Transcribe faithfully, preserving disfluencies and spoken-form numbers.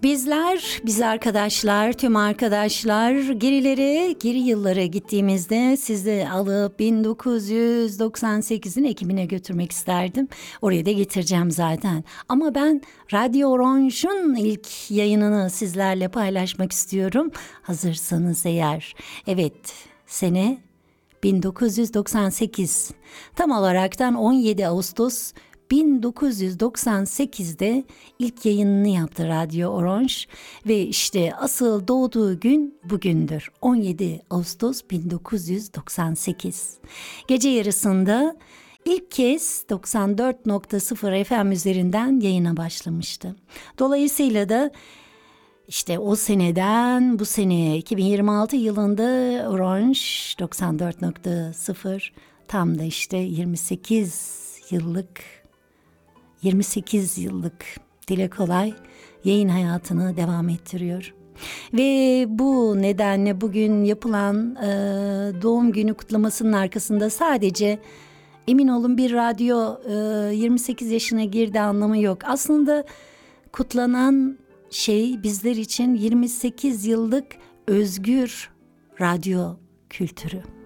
Bizler, biz arkadaşlar, tüm arkadaşlar gerilere, geri yıllara gittiğimizde sizi alıp bin dokuz yüz doksan sekizin Ekim'ine götürmek isterdim. Oraya da getireceğim zaten. Ama ben Radyo Orange'un ilk yayınını sizlerle paylaşmak istiyorum. Hazırsanız eğer. Evet, sene bin dokuz yüz doksan sekiz. Tam olaraktan on yedi Ağustos bin dokuz yüz doksan sekizde ilk yayınını yaptı Radyo Orange ve işte asıl doğduğu gün bugündür. on yedi Ağustos bin dokuz yüz doksan sekiz. Gece yarısında ilk kez doksan dört nokta sıfır F M üzerinden yayına başlamıştı. Dolayısıyla da İşte o seneden bu seneye iki bin yirmi altı yılında Orange doksan dört nokta sıfır tam da işte yirmi sekiz yıllık yirmi sekiz yıllık dile kolay yayın hayatını devam ettiriyor. Ve bu nedenle bugün yapılan e, doğum günü kutlamasının arkasında sadece emin olun bir radyo e, yirmi sekiz yaşına girdi anlamı yok. Aslında kutlanan şey bizler için yirmi sekiz yıllık özgür radyo kültürü.